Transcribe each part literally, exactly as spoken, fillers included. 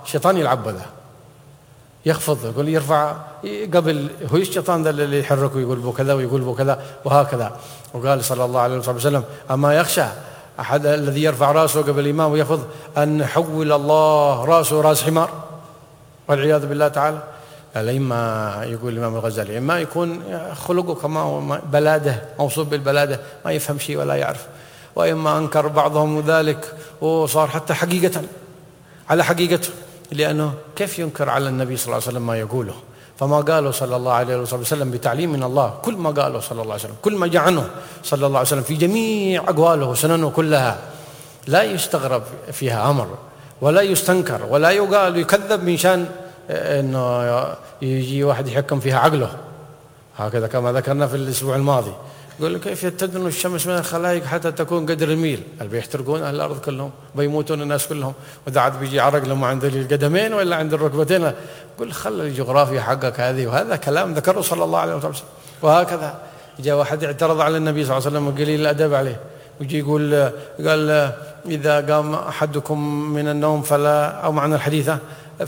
الشيطان يلعب بده، يخفض يقول يرفع قبل، هو الشيطان ده اللي يحركه يقول بو كذا ويقول بو كذا وهكذا. وقال صلى الله عليه وسلم: أما يخشى أحد الذي يرفع رأسه قبل الإمام ويخفض أن يحول الله رأسه رأس حمار، والعياذ بالله تعالى. قال: إما يقول الإمام الغزالي إما يكون خلقه كما بلاده، موصوف بالبلادة، ما يفهم شيء ولا يعرف، وإما أنكر بعضهم ذلك وصار حتى حقيقة على حقيقته، لأنه كيف ينكر على النبي صلى الله عليه وسلم ما يقوله؟ فما قاله صلى الله عليه وسلم بتعليم من الله، كل ما قاله صلى الله عليه وسلم، كل ما جاء عنه صلى الله عليه وسلم في جميع أقواله وسننه كلها لا يستغرب فيها أمر ولا يستنكر ولا يقال يكذب من شان إنه يجي واحد يحكم فيها عقله، هكذا كما ذكرنا في الأسبوع الماضي. يقول كيف تدنو الشمس من الخلائق حتى تكون قدر الميل؟ اللي بيحترقون أهل الأرض كلهم، بيموتون الناس كلهم، وإذا عاد بيجي عرق لما عند القدمين ولا عند الركبتين. يقول خلي الجغرافيا حقك هذه، وهذا كلام ذكره صلى الله عليه وسلم. وهكذا جاء واحد اعترض على النبي صلى الله عليه وسلم وقليل الأدب عليه، ويجي يقول قال: إذا قام أحدكم من النوم فلا، أو معنى الحديثة،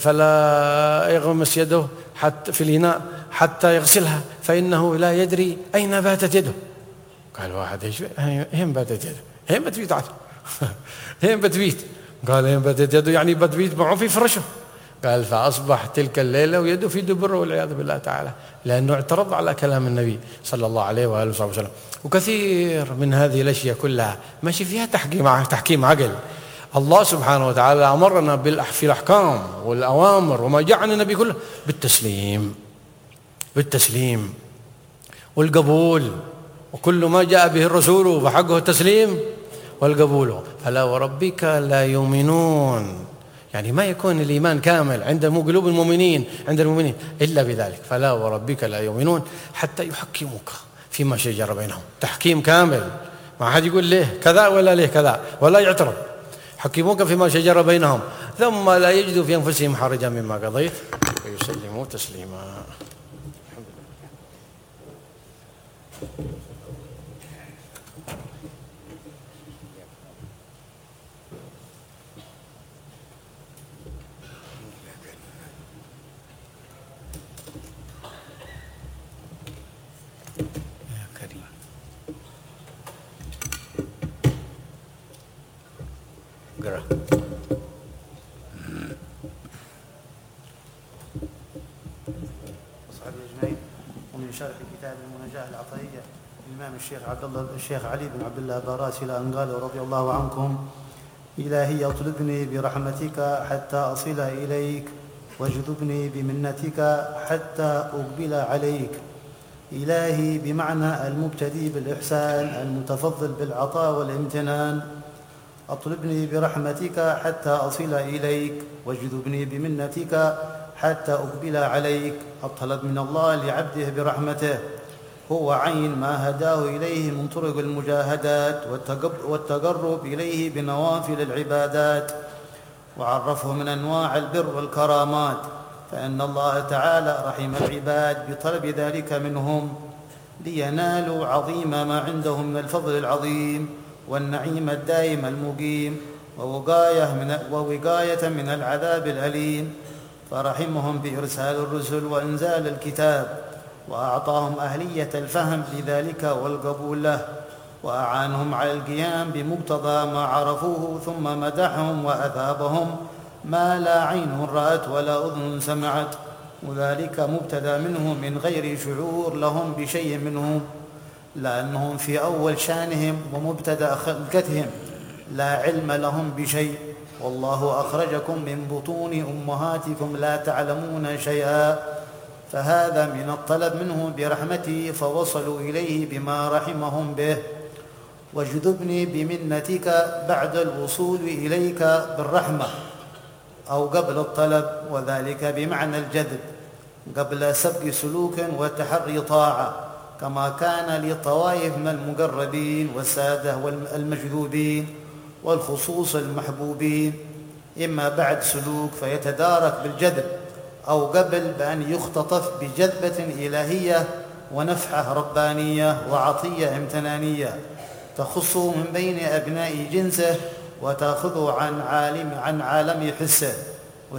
فلا يغمس يده حتى في الإناء حتى يغسلها فإنه لا يدري أين باتت يده. قال واحد: ايش هين باتت يده؟ هين بتبيت عاد هين بتبيت؟ قال: هين باتت يده يعني بتبيت معه في فرشه. قال: فأصبح تلك الليلة ويده في دبره والعياذ بالله تعالى، لأنه اعترض على كلام النبي صلى الله عليه وآله وصحبه وسلم. وكثير من هذه الأشياء كلها ماشي فيها تحكيم تحكيم عقل. الله سبحانه وتعالى أمرنا في الأحكام والأوامر وما جاء عن النبي كله بالتسليم بالتسليم والقبول، وكل ما جاء به الرسول فحقه التسليم والقبول. فلا وربك لا يؤمنون، يعني ما يكون الإيمان كامل عند قلوب المؤمنين عند المؤمنين إلا بذلك. فلا وربك لا يؤمنون حتى يحكموك فيما شجر بينهم، تحكيم كامل، ما حد يقول ليه كذا ولا ليه كذا ولا يعترض. حكموك فيما شجر بينهم ثم لا يجدوا في أنفسهم حرجا مما قضيت ويسلموا تسليما. اقرأ. أصحابي أجمعين، ومن شرح كتاب المناجاة العطائية الإمام الشيخ عبد الله الشيخ علي بن عبد الله باراسي إلى أن قال رضي الله عنكم: إلهي اطلبني برحمتك حتى أصل إليك، واجذبني بمنتك حتى أقبل عليك. إلهي بمعنى المبتدي بالإحسان المتفضل بالعطاء والامتنان. أطلبني برحمتك حتى أصل إليك، واجذبني بمنتك حتى أقبل عليك. الطلب من الله لعبده برحمته هو عين ما هداه إليه من طرق المجاهدات والتقرب إليه بنوافل العبادات، وعرفه من أنواع البر والكرامات، فإن الله تعالى رحم العباد بطلب ذلك منهم لينالوا عظيم ما عندهم من الفضل العظيم والنعيم الدائم المقيم ووقاية من, ووقاية من العذاب الأليم. فرحمهم بإرسال الرسل وإنزال الكتاب، وأعطاهم أهلية الفهم لذلك والقبول له، وأعانهم على القيام بمقتضى ما عرفوه، ثم مدحهم وأثابهم ما لا عين رأت ولا أذن سمعت، وذلك مبتدى منه من غير شعور لهم بشيء منه، لأنهم في أول شانهم ومبتدأ خلقتهم لا علم لهم بشيء. والله أخرجكم من بطون أمهاتكم لا تعلمون شيئا. فهذا من الطلب منه برحمته، فوصلوا إليه بما رحمهم به. واجذبني بمنتك بعد الوصول إليك بالرحمة، أو قبل الطلب، وذلك بمعنى الجذب قبل سبق سلوك وتحري طاعة، كما كان للطوائف من المقربين والسادة والمجذوبين والخصوص المحبوبين، إما بعد سلوك فيتدارك بالجذب، أو قبل بأن يختطف بجذبة إلهية ونفحة ربانية وعطية امتنانية تخصه من بين أبناء جنسه وتأخذه عن عالم عن عالم حسه.